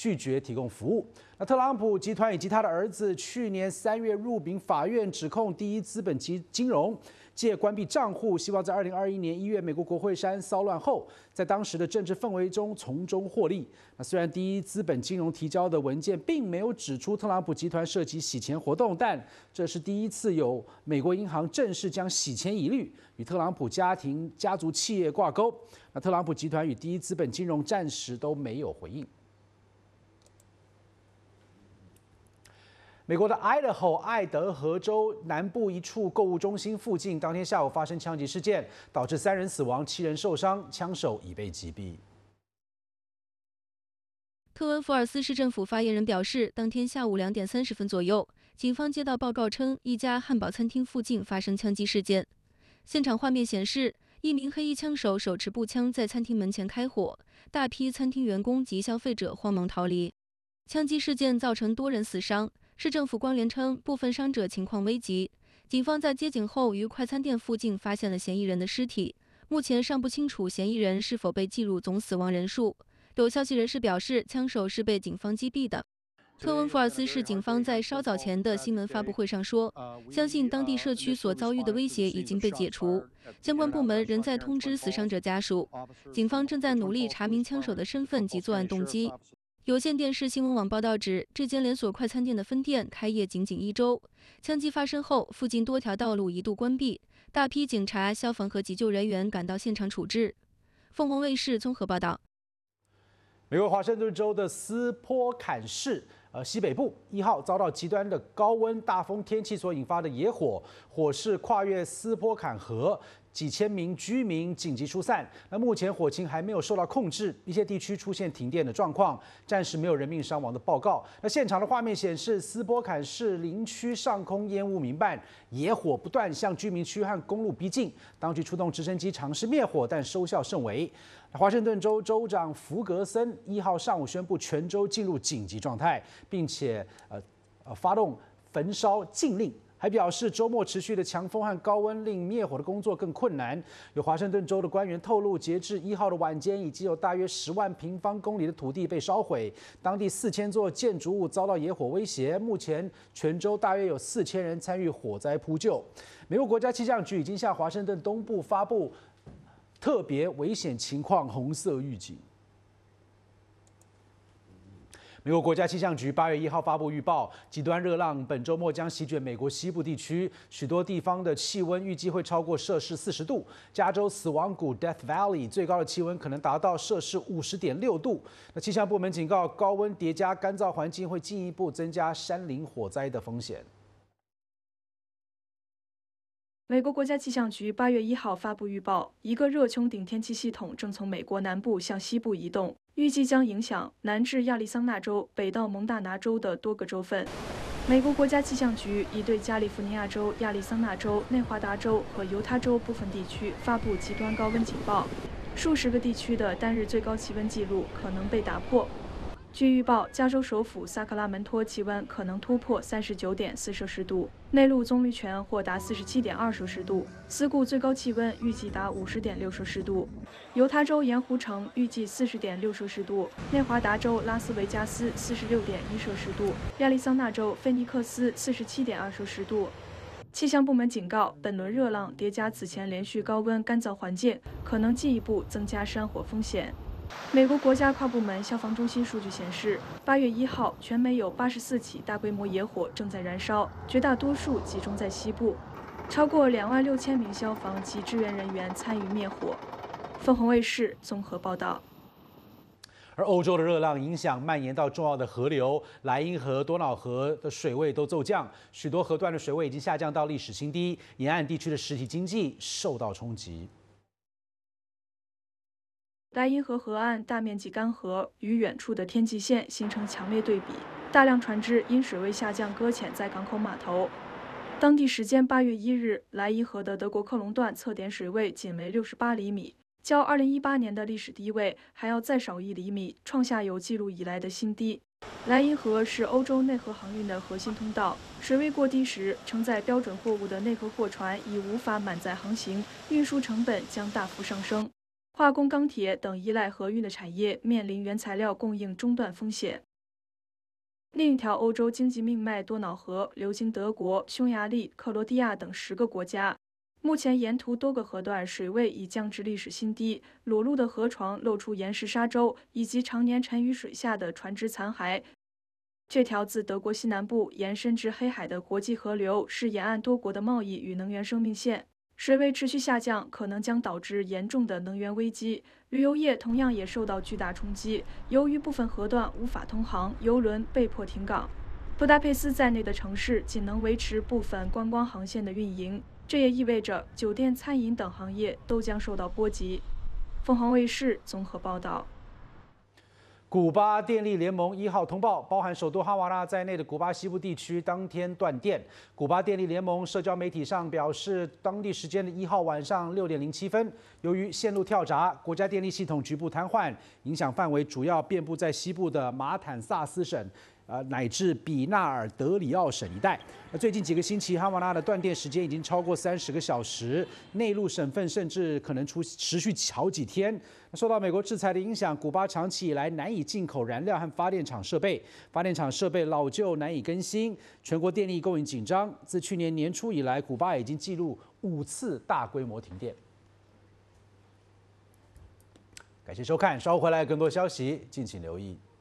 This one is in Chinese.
拒绝提供服务。那特朗普集团以及他的儿子去年3月入禀法院，指控第一资本金融借关闭账户，希望在2021年1月美国国会山骚乱后，在当时的政治氛围中从中获利。那虽然第一资本金融提交的文件并没有指出特朗普集团涉及洗钱活动，但这是第一次有美国银行正式将洗钱疑虑与特朗普家族企业挂钩。那特朗普集团与第一资本金融暂时都没有回应。美国的爱德荷州南部一处购物中心附近，当天下午发生枪击事件，导致3人死亡、7人受伤，枪手已被击毙。 特温福尔斯市政府发言人表示，当天下午2点30分左右，警方接到报告称，一家汉堡餐厅附近发生枪击事件。现场画面显示，一名黑衣枪手手持步枪在餐厅门前开火，大批餐厅员工及消费者慌忙逃离。枪击事件造成多人死伤。市政府官员称，部分伤者情况危急。警方在接警后于快餐店附近发现了嫌疑人的尸体，目前尚不清楚嫌疑人是否被计入总死亡人数。有消息人士表示，枪手是被警方击毙的。特温福尔斯市警方在稍早前的新闻发布会上说，相信当地社区所遭遇的威胁已经被解除，相关部门仍在通知死伤者家属。警方正在努力查明枪手的身份及作案动机。有线电视新闻网报道指，这间连锁快餐店的分店开业仅1周。枪击发生后，附近多条道路一度关闭，大批警察、消防和急救人员赶到现场处置。凤凰卫视综合报道。 美国华盛顿州的斯波坎市西北部1号遭到极端的高温大风天气所引发的野火，火势跨越斯波坎河。几千名居民紧急疏散，那目前火情还没有受到控制，一些地区出现停电的状况，暂时没有人命伤亡的报告。那现场的画面显示，斯波坎市林区上空烟雾弥漫，野火不断向居民区和公路逼近，当局出动直升机尝试灭火，但收效甚微。华盛顿州州长弗格森1号上午宣布全州进入紧急状态，并且发动焚烧禁令。还表示，周末持续的强风和高温令灭火的工作更困难。有华盛顿州的官员透露，截至1号的晚间，已经有大约10万平方公里的土地被烧毁，当地4000座建筑物遭到野火威胁。目前，全州大约有4000人参与火灾扑救。美国国家气象局已经向华盛顿东部发布特别危险情况红色预警。美国国家气象局8月1号发布预报，极端热浪本周末将席卷美国西部地区，许多地方的气温预计会超过摄氏40度。加州死亡谷 Death Valley 最高的气温可能达到摄氏50.6度。那气象部门警告，高温叠加干燥环境会进一步增加山林火灾的风险。 美国国家气象局8月1号发布预报，一个热穹顶天气系统正从美国南部向西部移动，预计将影响南至亚利桑那州、北到蒙大拿州的多个州份。美国国家气象局已对加利福尼亚州、亚利桑那州、内华达州和犹他州部分地区发布极端高温警报，数十个地区的单日最高气温纪录可能被打破。据预报，加州首府萨克拉门托气温可能突破39.4摄氏度，内陆棕榈泉或达47.2摄氏度，斯固最高气温预计达50.6摄氏度，犹他州盐湖城预计40.6摄氏度，内华达州拉斯维加斯46.1摄氏度，亚利桑那州菲尼克斯47.2摄氏度。气象部门警告，本轮热浪叠加此前连续高温干燥环境，可能进一步增加山火风险。美国国家跨部门消防中心数据显示，8月1号，全美有84起大规模野火正在燃烧，绝大多数集中在西部，超过26000名消防及支援人员参与灭火。凤凰卫视综合报道。 而欧洲的热浪影响蔓延到重要的河流，莱茵河、多瑙河的水位都骤降，许多河段的水位已经下降到历史新低，沿岸地区的实体经济受到冲击。 莱茵河河岸大面积干涸，与远处的天际线形成强烈对比。大量船只因水位下降搁浅在港口码头。当地时间8月1日，莱茵河的德国克隆段测点水位仅为68厘米，较2018年的历史低位还要再少1厘米，创下有记录以来的新低。莱茵河是欧洲内河航运的核心通道，水位过低时，承载标准货物的内河货船已无法满载航行，运输成本将大幅上升。化工、钢铁等依赖河运的产业面临原材料供应中断风险。 另一条欧洲经济命脉多瑙河流经德国、匈牙利、克罗地亚等10个国家。目前沿途多个河段水位已降至历史新低，裸露的河床露出岩石沙洲以及常年沉于水下的船只残骸。这条自德国西南部延伸至黑海的国际河流是沿岸多国的贸易与能源生命线，水位持续下降可能将导致严重的能源危机。旅游业同样也受到巨大冲击，由于部分河段无法通航，邮轮被迫停港。布达佩斯在内的城市仅能维持部分观光航线的运营。这也意味着酒店、餐饮等行业都将受到波及。凤凰卫视综合报道。 古巴电力联盟1号通报，包含首都哈瓦那在内的古巴西部地区当天断电。古巴电力联盟社交媒体上表示，当地时间的1号晚上6点07分，由于线路跳闸，国家电力系统局部瘫痪，影响范围主要遍布在西部的马坦萨斯省。乃至比纳尔德里奥省一带。最近几个星期，哈瓦那的断电时间已经超过30个小时，内陆省份甚至可能持续好几天。受到美国制裁的影响，古巴长期以来难以进口燃料和发电厂设备，发电厂设备老旧难以更新，全国电力供应紧张。自去年年初以来，古巴已经记录5次大规模停电。感谢收看，稍后回来更多消息，敬请留意。